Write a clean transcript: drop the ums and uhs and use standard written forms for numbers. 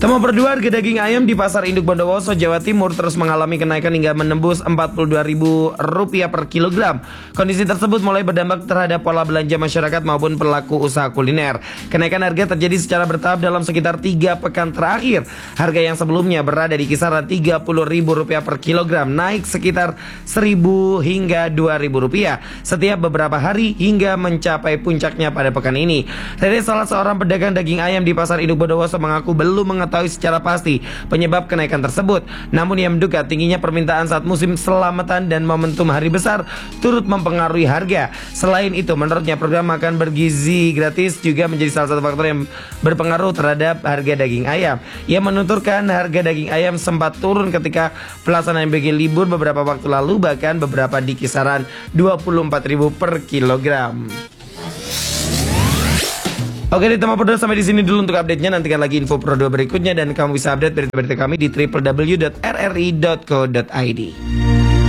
Tema berdua, harga daging ayam di Pasar Induk Bondowoso, Jawa Timur terus mengalami kenaikan hingga menembus Rp42.000 per kilogram. Kondisi tersebut mulai berdampak terhadap pola belanja masyarakat maupun pelaku usaha kuliner. Kenaikan harga terjadi secara bertahap dalam sekitar 3 pekan terakhir. Harga yang sebelumnya berada di kisaran Rp30.000 per kilogram naik sekitar Rp1.000 hingga Rp2.000 setiap beberapa hari hingga mencapai puncaknya pada pekan ini. Dari salah seorang pedagang daging ayam di Pasar Induk Bondowoso mengaku belum mengetahui secara pasti penyebab kenaikan tersebut. Namun ia menduga tingginya permintaan saat musim selamatan dan momentum hari besar turut mempengaruhi harga. Selain itu, menurutnya program makan bergizi gratis juga menjadi salah satu faktor yang berpengaruh terhadap harga daging ayam. Ia menuturkan harga daging ayam sempat turun ketika pelaksanaan bagi libur beberapa waktu lalu, bahkan beberapa di kisaran Rp24.000 per kilogram. Oke, di tema Pro sampai di sini dulu untuk update-nya. Nantikan lagi info Pro 2 berikutnya dan kamu bisa update berita-berita kami di www.rri.co.id.